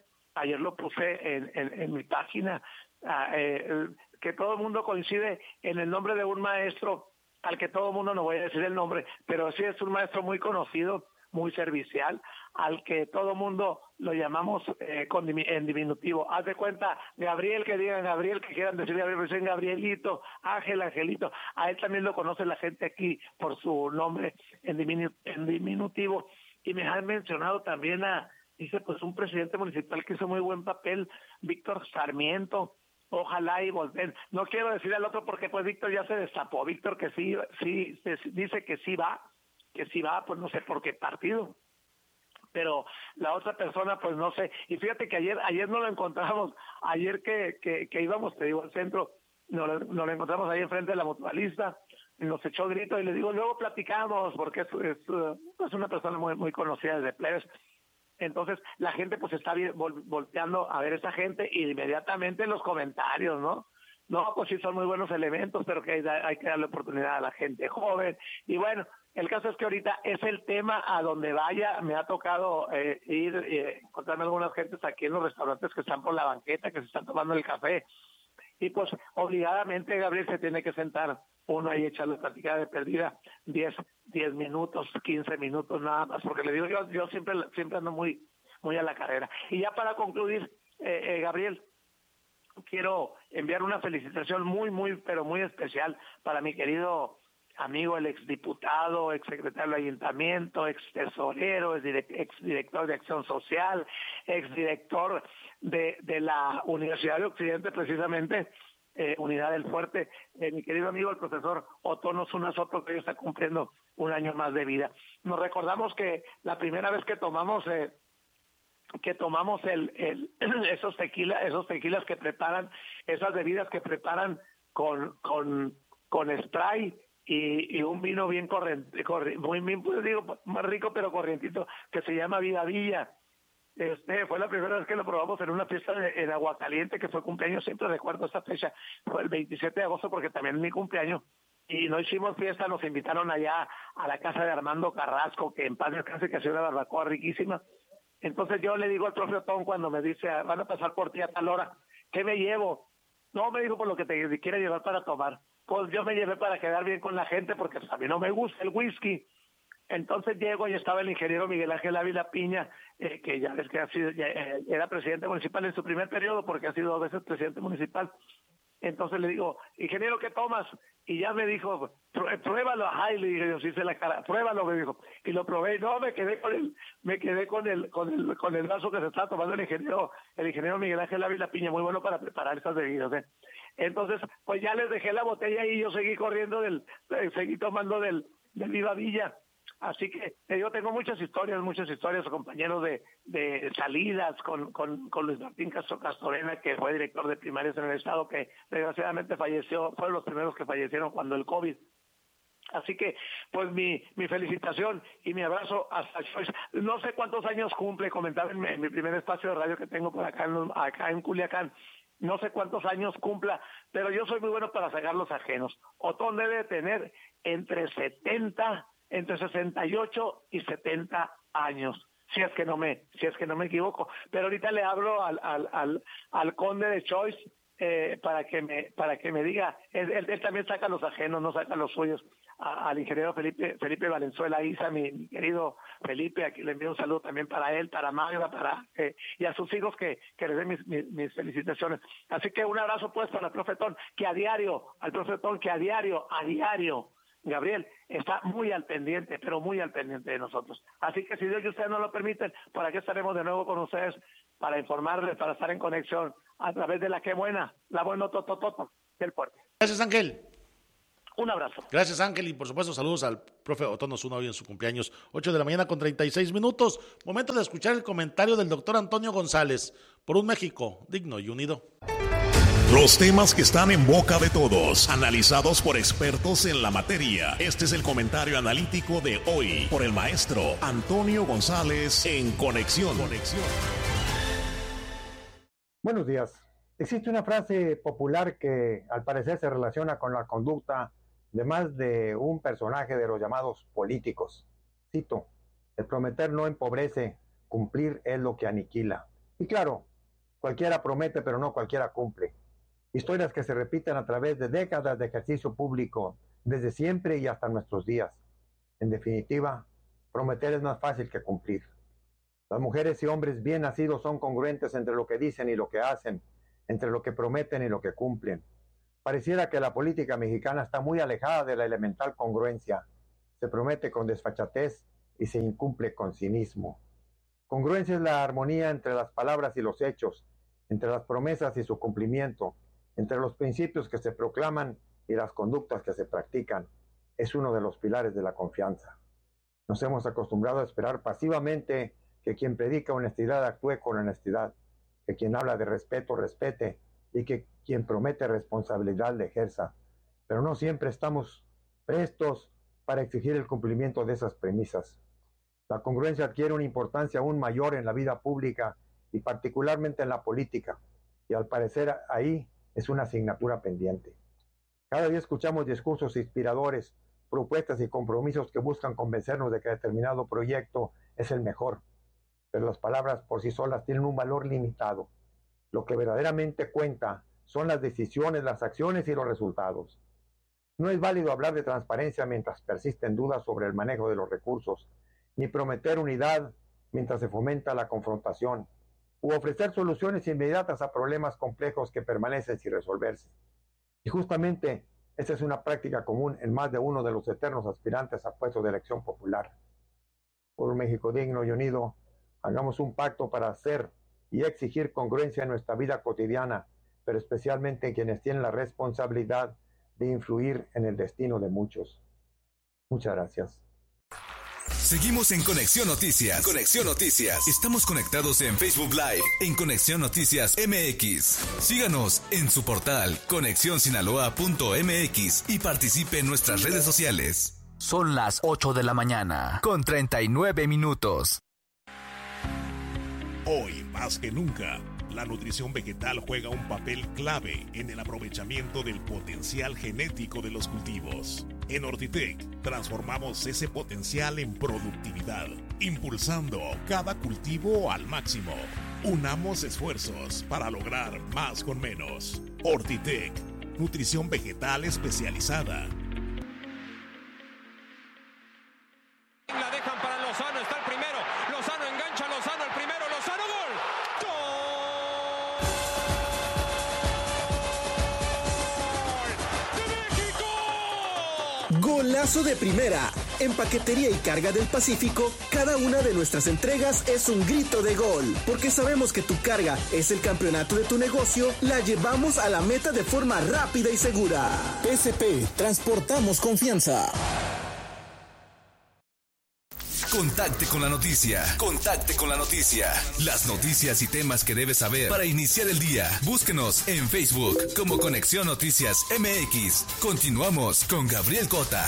en mi página, que todo el mundo coincide en el nombre de un maestro al que todo el mundo, no voy a decir el nombre, pero sí es un maestro muy conocido, muy servicial, al que todo el mundo lo llamamos en diminutivo. Haz de cuenta, Gabriel, que digan Gabriel, que quieran decir Gabriel, dicen Gabrielito, Ángel, Angelito. A él también lo conoce la gente aquí por su nombre en diminutivo. Y me han mencionado también dice, pues un presidente municipal que hizo muy buen papel, Víctor Sarmiento. Ojalá y volver. No quiero decir al otro porque pues Víctor ya se destapó. Víctor que sí dice que sí va, pues no sé por qué partido. Pero la otra persona pues no sé. Y fíjate que ayer no lo encontramos. Ayer que íbamos, te digo, al centro, no lo encontramos ahí enfrente de la Mutualista. Nos echó grito y le digo, luego platicamos, porque es una persona muy, muy conocida desde plebes. Entonces la gente pues está volteando a ver a esa gente y inmediatamente los comentarios, ¿no? No, pues sí son muy buenos elementos, pero que hay que darle oportunidad a la gente joven. Y bueno, el caso es que ahorita es el tema a donde vaya. Me ha tocado encontrarme algunas gentes aquí en los restaurantes que están por la banqueta, que se están tomando el café. Y pues obligadamente, Gabriel, se tiene que sentar uno ahí, echar la plática de perdida 10 minutos, 15 minutos nada más, porque le digo, yo siempre ando muy a la carrera. Y ya para concluir, Gabriel, quiero enviar una felicitación muy, pero muy especial para mi querido amigo, el exdiputado, exsecretario del ayuntamiento, extesorero, exdirector de Acción Social, exdirector de la Universidad de Occidente, precisamente, Unidad del Fuerte, mi querido amigo, el profesor Otono Zuna Soto, que hoy está cumpliendo un año más de vida. Nos recordamos que la primera vez que tomamos esos tequilas que preparan, esas bebidas que preparan con spray y un vino bien pues digo, más rico pero corrientito, que se llama Vida Villa. Fue la primera vez que lo probamos en una fiesta en Aguascaliente, que fue cumpleaños, siempre recuerdo esta fecha, fue el 27 de agosto porque también es mi cumpleaños, y no hicimos fiesta, nos invitaron allá a la casa de Armando Carrasco, que en paz descanse, que hacía una barbacoa riquísima. Entonces yo le digo al profe Otón, cuando me dice, van a pasar por ti a tal hora, ¿qué me llevo? No, me dijo, por lo que te quiere llevar para tomar. Pues yo me llevé para quedar bien con la gente, porque a mí no me gusta el whisky. Entonces llego y estaba el ingeniero Miguel Ángel Ávila Piña, que ya ves que era presidente municipal en su primer periodo, porque ha sido 2 veces presidente municipal. Entonces le digo, ingeniero, ¿qué tomas? Y ya me dijo, pruébalo. Ay, le dije, yo sí hice la cara, pruébalo, me dijo. Y lo probé, y no, me quedé con el vaso que se estaba tomando el ingeniero Miguel Ángel Ávila Piña, muy bueno para preparar esas bebidas, Entonces, pues ya les dejé la botella y yo seguí corriendo seguí tomando del Viva Villa. Así que yo tengo muchas historias, compañeros de salidas con Luis Martín Castro Castorena, que fue director de primarias en el estado, que desgraciadamente falleció, fueron los primeros que fallecieron cuando el COVID. Así que, pues mi felicitación y mi abrazo hasta Choice. No sé cuántos años cumple, comentaba en mi primer espacio de radio que tengo por acá en Culiacán. No sé cuántos años cumpla, pero yo soy muy bueno para sacar los ajenos. Otón debe tener entre 68 y 70 años, si es que no me equivoco. Pero ahorita le hablo al conde de Choice para que me diga, él también saca los ajenos, no saca los suyos. Al ingeniero Felipe Valenzuela Isa, mi querido Felipe, aquí le envío un saludo también para él, para Magda, y a sus hijos que les den mis felicitaciones. Así que un abrazo pues para el profe Otón, que a diario Gabriel, está muy al pendiente, pero muy al pendiente de nosotros. Así que si Dios y ustedes nos lo permiten, por aquí estaremos de nuevo con ustedes para informarles, para estar en conexión a través de la que buena, la buena totototo del puerto. Gracias, Ángel. Un abrazo. Gracias, Ángel, y por supuesto saludos al profe Otón Osuna hoy en su cumpleaños, 8 de la mañana con 36 minutos. Momento de escuchar el comentario del doctor Antonio González por un México digno y unido. Los temas que están en boca de todos, analizados por expertos en la materia. Este es el comentario analítico de hoy por el maestro Antonio González en Conexión. Buenos días. Existe una frase popular que al parecer se relaciona con la conducta de más de un personaje de los llamados políticos. Cito: el prometer no empobrece, cumplir es lo que aniquila. Y claro, cualquiera promete, pero no cualquiera cumple. Historias que se repiten a través de décadas de ejercicio público, desde siempre y hasta nuestros días. En definitiva, prometer es más fácil que cumplir. Las mujeres y hombres bien nacidos son congruentes entre lo que dicen y lo que hacen, entre lo que prometen y lo que cumplen. Pareciera que la política mexicana está muy alejada de la elemental congruencia. Se promete con desfachatez y se incumple con cinismo. Congruencia es la armonía entre las palabras y los hechos, entre las promesas y su cumplimiento, entre los principios que se proclaman y las conductas que se practican. Es uno de los pilares de la confianza. Nos hemos acostumbrado a esperar pasivamente que quien predica honestidad actúe con honestidad, que quien habla de respeto respete y que quien promete responsabilidad le ejerza. Pero no siempre estamos prestos para exigir el cumplimiento de esas premisas. La congruencia adquiere una importancia aún mayor en la vida pública y particularmente en la política, y al parecer ahí es una asignatura pendiente. Cada día escuchamos discursos inspiradores, propuestas y compromisos que buscan convencernos de que determinado proyecto es el mejor, pero las palabras por sí solas tienen un valor limitado. Lo que verdaderamente cuenta son las decisiones, las acciones y los resultados. No es válido hablar de transparencia mientras persisten dudas sobre el manejo de los recursos, ni prometer unidad mientras se fomenta la confrontación, u ofrecer soluciones inmediatas a problemas complejos que permanecen sin resolverse. Y justamente esta es una práctica común en más de uno de los eternos aspirantes a puestos de elección popular. Por un México digno y unido, hagamos un pacto para hacer y exigir congruencia en nuestra vida cotidiana, pero especialmente en quienes tienen la responsabilidad de influir en el destino de muchos. Muchas gracias. Seguimos en Conexión Noticias. Conexión Noticias. Estamos conectados en Facebook Live, en Conexión Noticias MX. Síganos en su portal conexionsinaloa.mx y participe en nuestras redes sociales. Son las 8 de la mañana, con 39 minutos. Hoy, más que nunca, la nutrición vegetal juega un papel clave en el aprovechamiento del potencial genético de los cultivos. En Ortitec, transformamos ese potencial en productividad, impulsando cada cultivo al máximo. Unamos esfuerzos para lograr más con menos. Ortitec, nutrición vegetal especializada. La dejan para Lozano, está el primero. Lozano engancha, Lozano el primero, Lozano, gol. Golazo de primera. En Paquetería y Carga del Pacífico, cada una de nuestras entregas es un grito de gol. Porque sabemos que tu carga es el campeonato de tu negocio, la llevamos a la meta de forma rápida y segura. PSP, transportamos confianza. Contacte con la noticia. Contacte con la noticia. Las noticias y temas que debes saber para iniciar el día. Búsquenos en Facebook como Conexión Noticias MX. Continuamos con Gabriel Cota.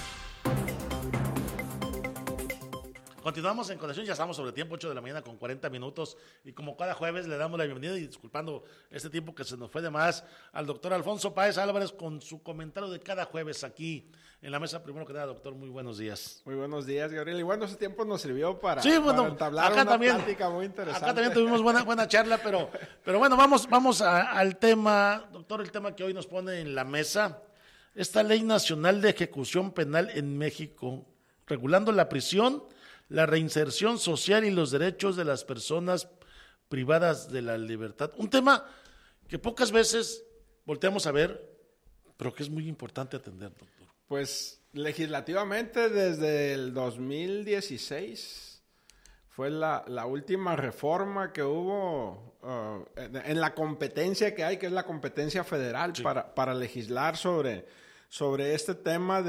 Continuamos en conexión, ya estamos sobre tiempo, 8 de la mañana con 40 minutos, y como cada jueves le damos la bienvenida, y disculpando este tiempo que se nos fue de más, al doctor Alfonso Páez Álvarez con su comentario de cada jueves aquí en la mesa. Primero que nada, doctor, muy buenos días. Muy buenos días, Gabriel. Y bueno, ese tiempo nos sirvió para acá entablar una también, plática muy interesante. Acá también tuvimos buena charla, pero bueno, vamos al tema, doctor, el tema que hoy nos pone en la mesa, esta Ley Nacional de Ejecución Penal en México, regulando la prisión, la reinserción social y los derechos de las personas privadas de la libertad. Un tema que pocas veces volteamos a ver, pero que es muy importante atender, doctor. Pues legislativamente desde el 2016 fue la última reforma que hubo en la competencia que hay, que es la competencia federal, sí, para legislar sobre este tema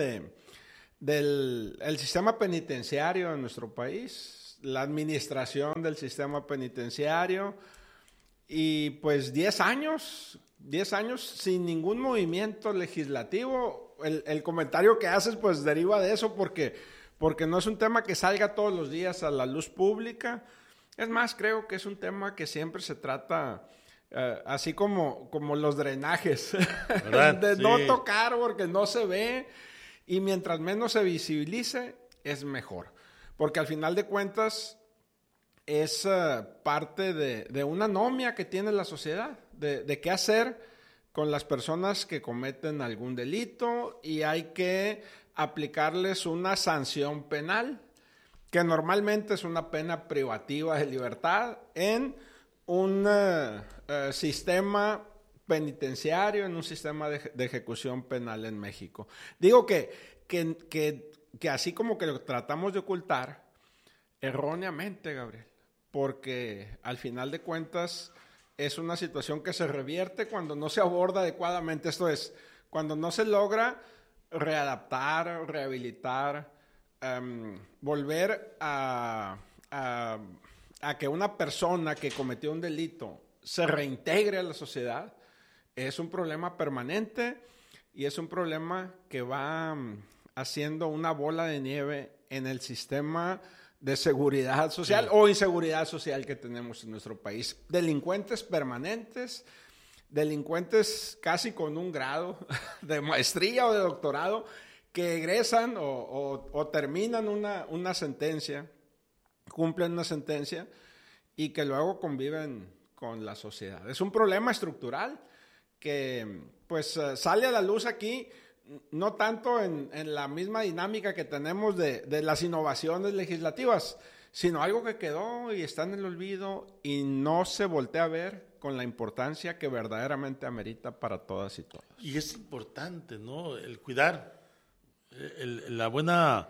del sistema penitenciario en nuestro país, la administración del sistema penitenciario, y pues 10 años sin ningún movimiento legislativo. El comentario que haces pues deriva de eso porque no es un tema que salga todos los días a la luz pública. Es más, creo que es un tema que siempre se trata así como los drenajes, de sí, no tocar porque no se ve, y mientras menos se visibilice es mejor, porque al final de cuentas es parte de una anomia que tiene la sociedad, de qué hacer con las personas que cometen algún delito, y hay que aplicarles una sanción penal, que normalmente es una pena privativa de libertad en un sistema penitenciario, en un sistema de ejecución penal en México. Digo que así como que lo tratamos de ocultar, erróneamente, Gabriel, porque al final de cuentas es una situación que se revierte cuando no se aborda adecuadamente. Esto es, cuando no se logra readaptar, rehabilitar, volver a que una persona que cometió un delito se reintegre a la sociedad, es un problema permanente y es un problema que va haciendo una bola de nieve en el sistema de seguridad social, sí, o inseguridad social que tenemos en nuestro país. Delincuentes permanentes, delincuentes casi con un grado de maestría o de doctorado, que egresan o terminan una sentencia, cumplen una sentencia y que luego conviven con la sociedad. Es un problema estructural que pues sale a la luz aquí, no tanto en la misma dinámica que tenemos de las innovaciones legislativas, sino algo que quedó y está en el olvido y no se voltea a ver con la importancia que verdaderamente amerita para todas y todos. Y es importante, ¿no?, el cuidar la buena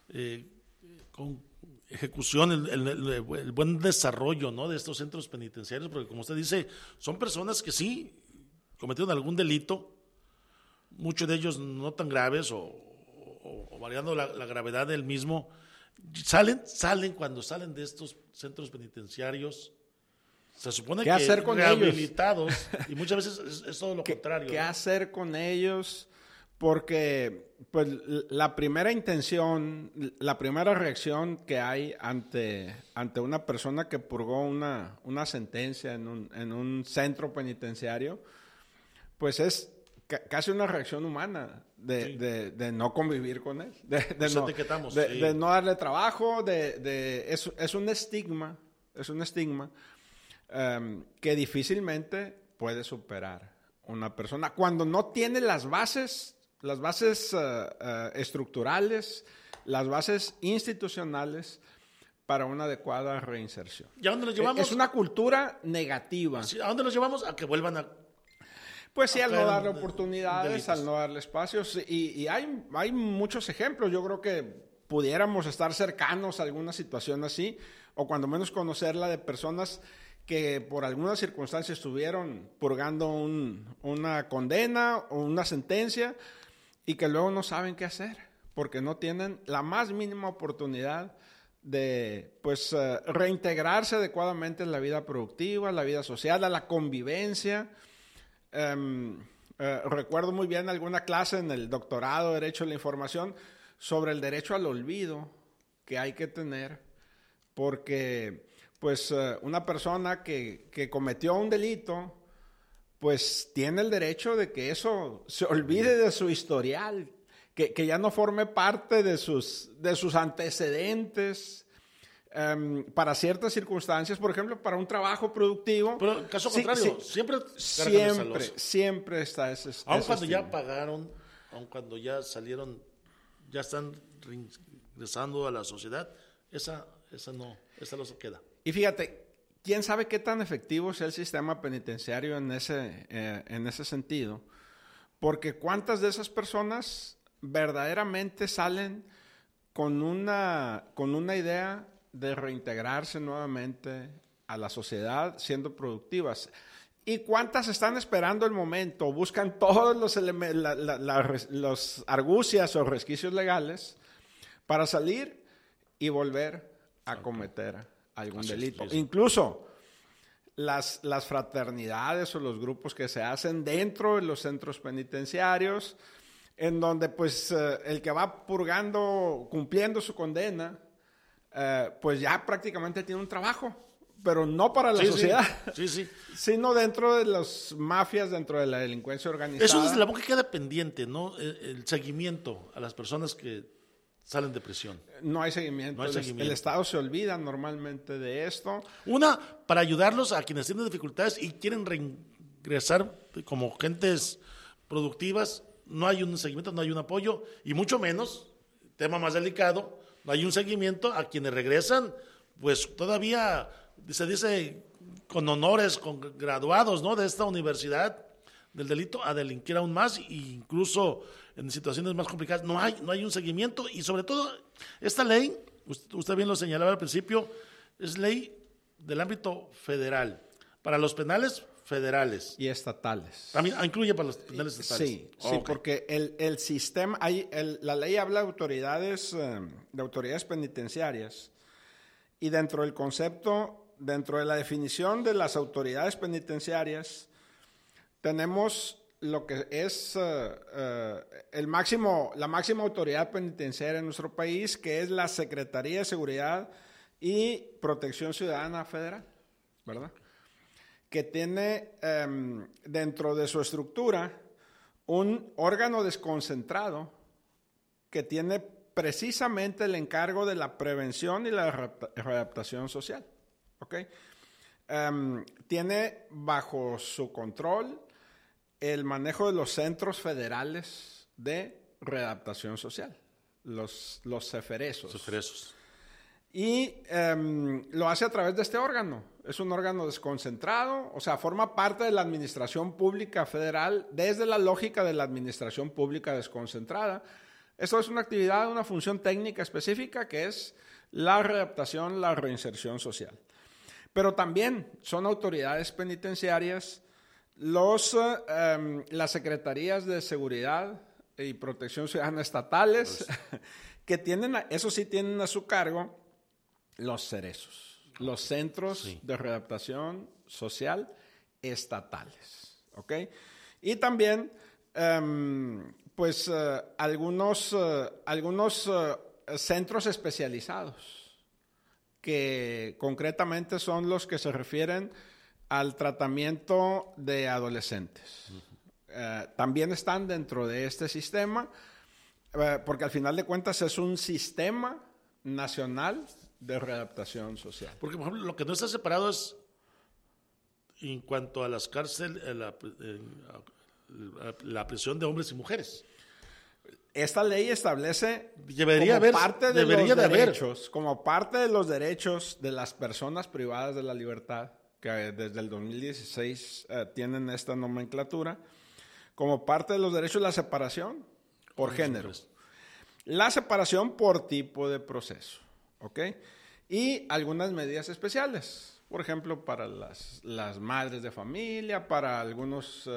ejecución, el buen desarrollo, ¿no?, de estos centros penitenciarios, porque como usted dice, son personas que sí cometieron algún delito, muchos de ellos no tan graves o variando la gravedad del mismo, salen cuando salen de estos centros penitenciarios, se supone que hacer con rehabilitados ellos? Y muchas veces es todo lo contrario. ¿Qué hacer con ellos? Porque pues la primera intención, la primera reacción que hay ante una persona que purgó una sentencia en un centro penitenciario, pues es casi una reacción humana de no convivir con él, de no darle trabajo, es un estigma que difícilmente puede superar una persona cuando no tiene las bases estructurales, las bases institucionales para una adecuada reinserción. ¿Y a dónde los llevamos? Es una cultura negativa. ¿A dónde los llevamos? A que vuelvan a... Pues sí, al no darle oportunidades, al no darle espacios. Y hay muchos ejemplos. Yo creo que pudiéramos estar cercanos a alguna situación así, o cuando menos conocerla de personas que por alguna circunstancia estuvieron purgando una condena o una sentencia y que luego no saben qué hacer, porque no tienen la más mínima oportunidad de pues reintegrarse adecuadamente en la vida productiva, la vida social, a la convivencia. Recuerdo muy bien alguna clase en el doctorado de Derecho a la Información sobre el derecho al olvido que hay que tener, porque pues una persona que cometió un delito, pues tiene el derecho de que eso se olvide de su historial, que ya no forme parte de sus antecedentes. Para ciertas circunstancias, por ejemplo, para un trabajo productivo. Pero en caso contrario, siempre está ese aun cuando estigma. Ya pagaron, aun cuando ya salieron, ya están regresando a la sociedad, esa no se queda. Y fíjate, quién sabe qué tan efectivo sea el sistema penitenciario en ese sentido, porque cuántas de esas personas verdaderamente salen con una idea de reintegrarse nuevamente a la sociedad siendo productivas. ¿Y cuántas están esperando el momento? Buscan todos los argucias o resquicios legales para salir y volver a cometer algún delito. Incluso las fraternidades o los grupos que se hacen dentro de los centros penitenciarios, en donde pues el que va purgando, cumpliendo su condena, pues ya prácticamente tiene un trabajo, pero no para la sociedad, sino dentro de las mafias, dentro de la delincuencia organizada. Eso es la boca que queda pendiente, ¿no? El seguimiento a las personas que salen de prisión. No hay seguimiento. El Estado se olvida normalmente de esto. Una, para ayudarlos a quienes tienen dificultades y quieren reingresar como gentes productivas, no hay un seguimiento, no hay un apoyo, y mucho menos, tema más delicado, no hay un seguimiento a quienes regresan, pues todavía se dice con honores, con graduados, ¿no?, de esta universidad del delito, a delinquir aún más, e incluso en situaciones más complicadas. No hay un seguimiento, y sobre todo esta ley, usted bien lo señalaba al principio, es ley del ámbito federal, para los penales federales. Y estatales. También incluye para los penales estatales. Sí, porque el sistema, la ley habla de autoridades penitenciarias, y dentro del concepto, dentro de la definición de las autoridades penitenciarias, tenemos lo que es la máxima autoridad penitenciaria en nuestro país, que es la Secretaría de Seguridad y Protección Ciudadana Federal, ¿verdad? Que tiene dentro de su estructura un órgano desconcentrado que tiene precisamente el encargo de la prevención y la readaptación social, ¿ok? Tiene bajo su control el manejo de los centros federales de readaptación social, los CEFERESOS. Y lo hace a través de este órgano. Es un órgano desconcentrado, o sea, forma parte de la administración pública federal desde la lógica de la administración pública desconcentrada. Esto es una actividad, una función técnica específica que es la readaptación, la reinserción social. Pero también son autoridades penitenciarias las secretarías de seguridad y protección ciudadana estatales, que tienen, eso sí tienen a su cargo los CERESOS, los centros de readaptación social estatales, ¿ok? Y también, algunos centros especializados, que concretamente son los que se refieren al tratamiento de adolescentes. También están dentro de este sistema, porque al final de cuentas es un sistema nacional de readaptación social. Porque, por ejemplo, lo que no está separado es, en cuanto a las cárceles, la prisión de hombres y mujeres. Esta ley establece como parte de los derechos de las personas privadas de la libertad, que desde el 2016 tienen esta nomenclatura, como parte de los derechos, la separación por género, la separación por tipo de proceso, ¿ok? Y algunas medidas especiales, por ejemplo, para las madres de familia, para algunas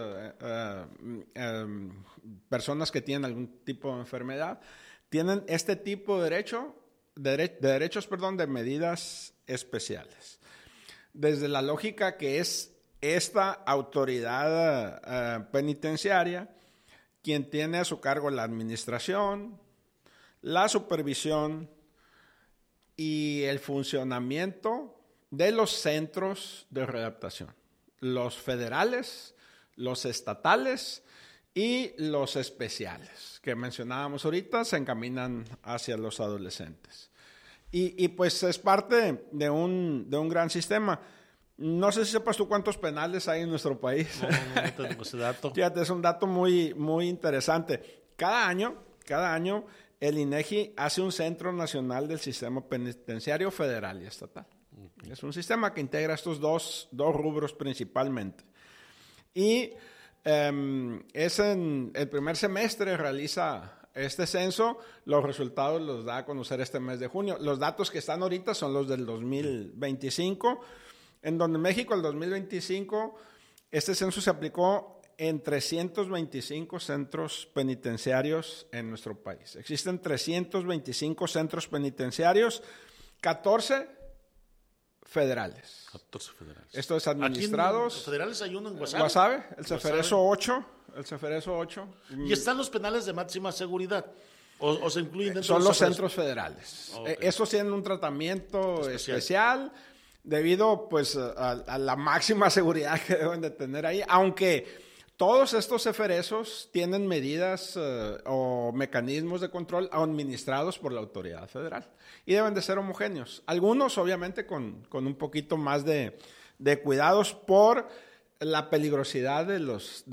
personas que tienen algún tipo de enfermedad, tienen este tipo de derechos, de medidas especiales. Desde la lógica que es esta autoridad penitenciaria quien tiene a su cargo la administración, la supervisión y el funcionamiento de los centros de readaptación, los federales, los estatales y los especiales, que mencionábamos ahorita, se encaminan hacia los adolescentes. Y pues es parte de un gran sistema. No sé si sepas tú cuántos penales hay en nuestro país. No tengo ese dato. Fíjate, es un dato muy, muy interesante. Cada año el INEGI hace un Centro Nacional del Sistema Penitenciario Federal y Estatal. Okay. Es un sistema que integra estos dos rubros principalmente. Y es en el primer semestre realiza este censo, los resultados los da a conocer este mes de junio. Los datos que están ahorita son los del 2025, en donde México, el 2025, este censo se aplicó en 325 centros penitenciarios en nuestro país. Existen 325 centros penitenciarios, 14 federales. 14 federales. Esto es administrados. Los federales hay uno en Guasave. Guasave, el Ceferezo 8. El Ceferezo 8. ¿Y están los penales de máxima seguridad? ¿O se incluyen dentro Son de los centros federales. Okay. Esos tienen un tratamiento especial debido pues a la máxima seguridad que deben de tener ahí, aunque todos estos ceferezos tienen medidas o mecanismos de control administrados por la autoridad federal y deben de ser homogéneos. Algunos obviamente con un poquito más de cuidados por la peligrosidad de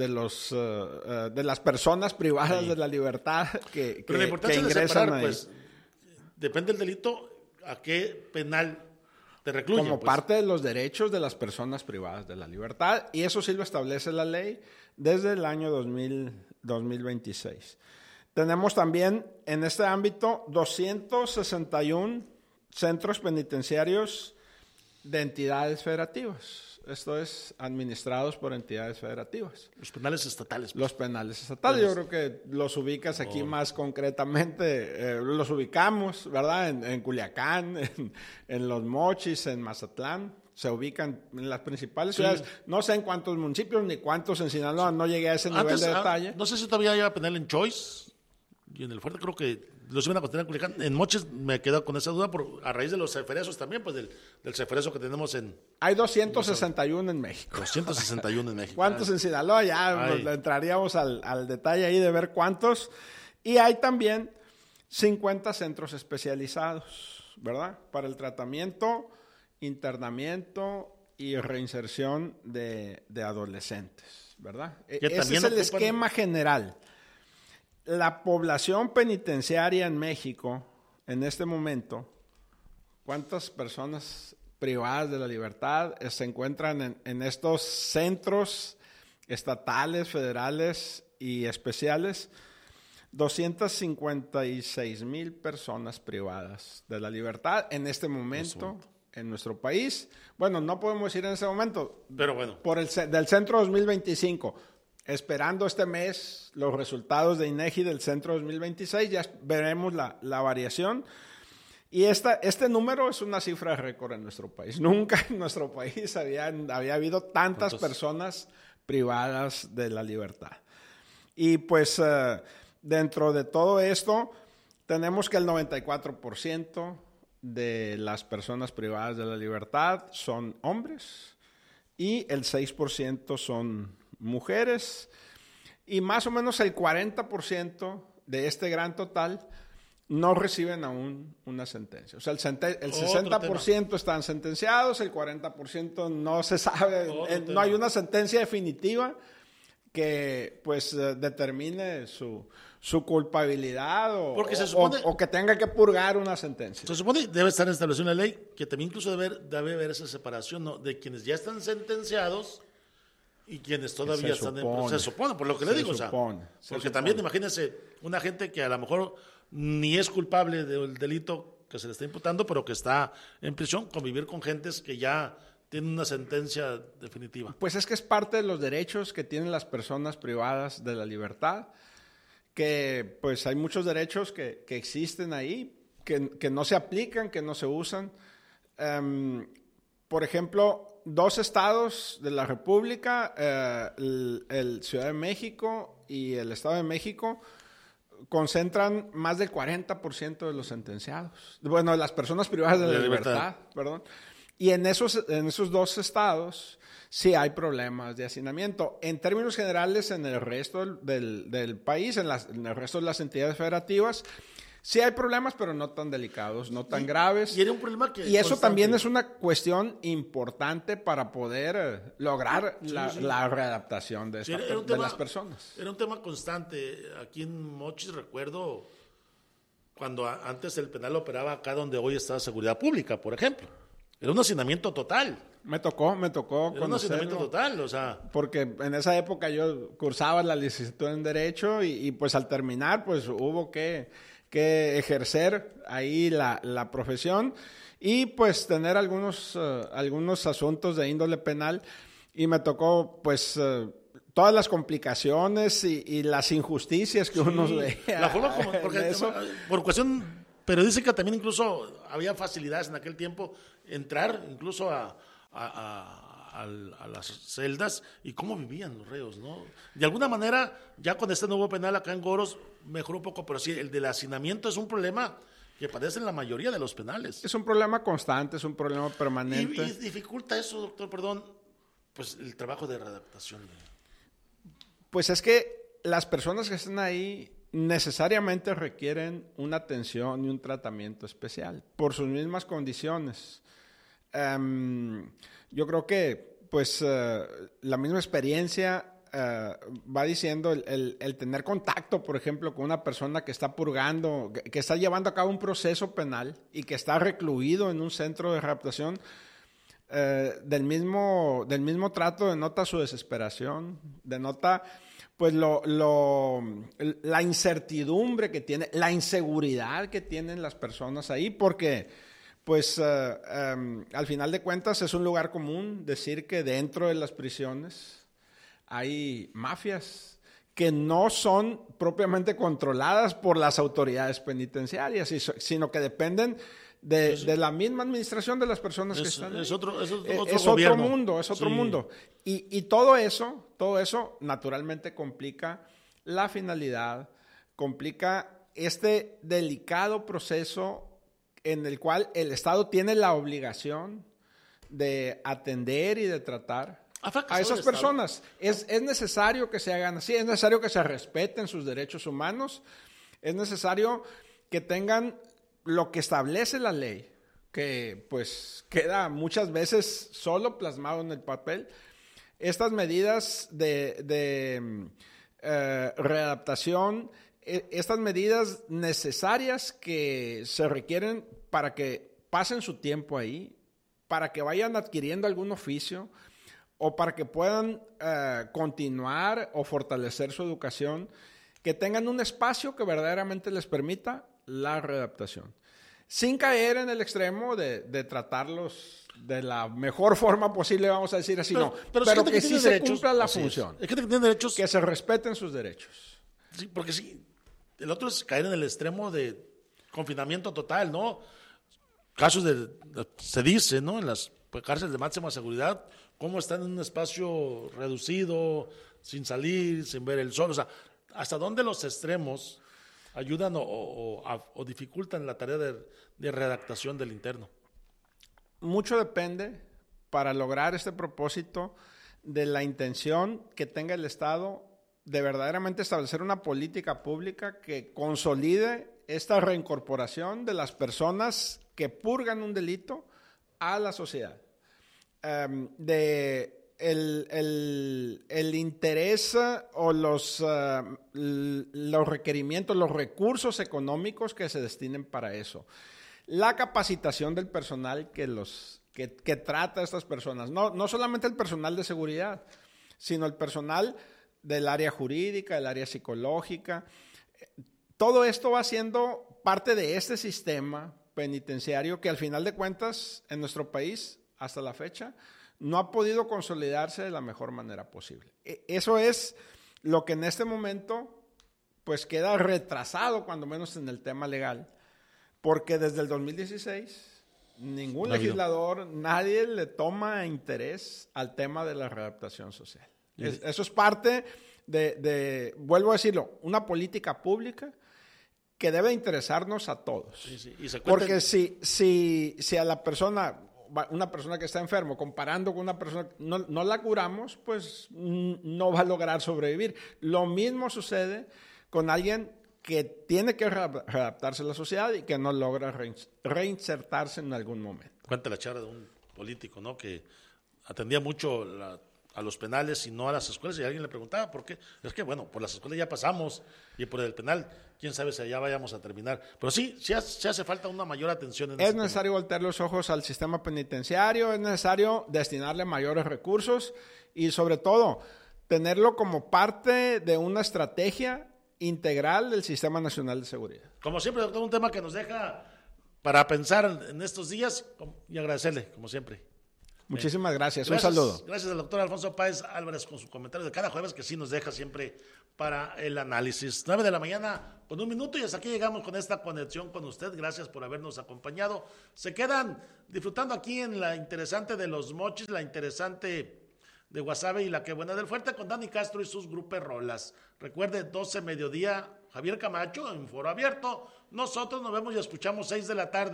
las personas privadas de la libertad que Pero la importancia ingresan de separar, ahí. pues, depende del delito a qué penal te recluyen. Como parte de los derechos de las personas privadas de la libertad, y eso sí lo establece la ley desde el año 2026. Tenemos también en este ámbito 261 centros penitenciarios de entidades federativas. Esto es, administrados por entidades federativas. Los penales estatales. Los penales estatales. Yo creo que los ubicas aquí más concretamente. Los ubicamos, ¿verdad? En Culiacán, en Los Mochis, en Mazatlán. Se ubican en las principales ciudades. No sé en cuántos municipios ni cuántos en Sinaloa. No llegué a ese nivel de detalle. No sé si todavía hay penal en Choice. Y en el Fuerte creo que los iban a contener en Culiacán. En Mochis me quedo con esa duda a raíz de los ceferezos también, pues del ceferezo que tenemos en... Hay 261 en México. 261 en México. ¿Cuántos en Sinaloa? Ya entraríamos al detalle ahí de ver cuántos. Y hay también 50 centros especializados, ¿verdad? Para el tratamiento, internamiento y reinserción de adolescentes, ¿verdad? Ese es el esquema general. La población penitenciaria en México, en este momento, ¿cuántas personas privadas de la libertad se encuentran en estos centros estatales, federales y especiales? 256,000 personas privadas de la libertad en este momento en nuestro país. Bueno, no podemos decir en ese momento, pero bueno, del Centro 2025. Esperando este mes los resultados de INEGI del Centro 2026, ya veremos la variación. Y este número es una cifra récord en nuestro país. Nunca en nuestro país había habido tantas personas privadas de la libertad. Y pues dentro de todo esto, tenemos que el 94% de las personas privadas de la libertad son hombres y el 6% son mujeres, y más o menos el 40% de este gran total no reciben aún una sentencia. O sea, el 60% están sentenciados, el 40% no se sabe, no hay una sentencia definitiva que pues determine su culpabilidad o que tenga que purgar una sentencia. Se supone que debe estar establecida una ley que también incluso debe haber esa separación, ¿no?, de quienes ya están sentenciados y quienes todavía están en proceso. Se supone, por lo que le digo. Porque también imagínense una gente que a lo mejor ni es culpable del delito que se le está imputando, pero que está en prisión, convivir con gentes que ya tienen una sentencia definitiva. Pues es que es parte de los derechos que tienen las personas privadas de la libertad, que pues hay muchos derechos que existen ahí, que no se aplican, que no se usan. Por ejemplo, 2 estados de la República, el Ciudad de México y el Estado de México, concentran más del 40% de los sentenciados. Bueno, de las personas privadas de la libertad, perdón. Y en esos 2 estados sí hay problemas de hacinamiento. En términos generales, en el resto del país, en el resto de las entidades federativas, sí hay problemas, pero no tan delicados, no tan graves. Y era un problema que... Y eso también es una cuestión importante para poder lograr la readaptación de las personas. Era un tema constante. Aquí en Mochis recuerdo cuando antes el penal operaba acá donde hoy está Seguridad Pública, por ejemplo. Era un hacinamiento total. Me tocó Era un hacinamiento total, o sea. Porque en esa época yo cursaba la licenciatura en Derecho y pues al terminar pues hubo que ejercer ahí la profesión y pues tener algunos asuntos de índole penal y me tocó pues todas las complicaciones y las injusticias que uno veía. La forma como, porque por cuestión periodística también incluso había facilidades en aquel tiempo entrar incluso a las celdas y cómo vivían los reos, ¿no? De alguna manera, ya con este nuevo penal acá en Goros mejoró un poco, pero sí, el del hacinamiento es un problema que padecen la mayoría de los penales. Es un problema constante, es un problema permanente. Y dificulta eso, doctor, perdón, pues el trabajo de redactación. Pues es que las personas que están ahí necesariamente requieren una atención y un tratamiento especial por sus mismas condiciones. Yo creo que pues la misma experiencia va diciendo el tener contacto, por ejemplo, con una persona que está purgando, que está llevando a cabo un proceso penal y que está recluido en un centro de rehabilitación, del mismo trato denota su desesperación, denota pues la incertidumbre que tiene, la inseguridad que tienen las personas ahí, porque pues al final de cuentas es un lugar común decir que dentro de las prisiones hay mafias que no son propiamente controladas por las autoridades penitenciarias, sino que dependen de la misma administración de las personas que están ahí. Es otro mundo. Y todo eso naturalmente complica la finalidad, complica este delicado proceso en el cual el Estado tiene la obligación de atender y de tratar a esas personas. Es necesario que se hagan así, es necesario que se respeten sus derechos humanos, es necesario que tengan lo que establece la ley, que pues queda muchas veces solo plasmado en el papel. Estas medidas de readaptación, estas medidas necesarias que se requieren para que pasen su tiempo ahí, para que vayan adquiriendo algún oficio o para que puedan continuar o fortalecer su educación, que tengan un espacio que verdaderamente les permita la readaptación, sin caer en el extremo de tratarlos de la mejor forma posible, vamos a decir así, pero que sí se cumpla la función, es que tienen derechos, que se respeten sus derechos. Sí, porque sí, el otro es caer en el extremo de confinamiento total, ¿no? Casos se dice, ¿no? En las cárceles de máxima seguridad, cómo están en un espacio reducido, sin salir, sin ver el sol, o sea, hasta dónde los extremos ayudan o dificultan la tarea de redactación del interno. Mucho depende para lograr este propósito de la intención que tenga el Estado de verdaderamente establecer una política pública que consolide esta reincorporación de las personas que purgan un delito a la sociedad. El interés o los requerimientos, los recursos económicos que se destinen para eso. La capacitación del personal que trata a estas personas. No solamente el personal de seguridad, sino el personal del área jurídica, del área psicológica. Todo esto va siendo parte de este sistema penitenciario que al final de cuentas en nuestro país, hasta la fecha, no ha podido consolidarse de la mejor manera posible. Eso es lo que en este momento pues queda retrasado, cuando menos en el tema legal, porque desde el 2016 ningún legislador, nadie le toma interés al tema de la readaptación social. Eso es parte de, vuelvo a decirlo, una política pública que debe interesarnos a todos. Sí. Porque si a la persona, una persona que está enfermo, comparando con una persona que no la curamos, pues no va a lograr sobrevivir. Lo mismo sucede con alguien que tiene que readaptarse a la sociedad y que no logra reinsertarse en algún momento. Cuenta la charla de un político, ¿no? Que atendía mucho a los penales y no a las escuelas, y alguien le preguntaba por qué. Es que bueno, por las escuelas ya pasamos, y por el penal, quién sabe si allá vayamos a terminar. Pero sí hace falta una mayor atención en Es necesario voltear los ojos al sistema penitenciario, es necesario destinarle mayores recursos y sobre todo tenerlo como parte de una estrategia integral del Sistema Nacional de Seguridad. Como siempre, doctor, un tema que nos deja para pensar en estos días y agradecerle, como siempre. Muchísimas gracias. Un saludo. Gracias al doctor Alfonso Páez Álvarez con su comentario de cada jueves que sí nos deja siempre para el análisis. 9 de la mañana con 1 minuto y hasta aquí llegamos con esta conexión con usted. Gracias por habernos acompañado. Se quedan disfrutando aquí en la interesante de Los Mochis, la interesante de Guasave y la que buena del Fuerte con Dani Castro y sus grupos rolas. Recuerde, 12 mediodía, Javier Camacho en Foro Abierto. Nosotros nos vemos y escuchamos 6 de la tarde.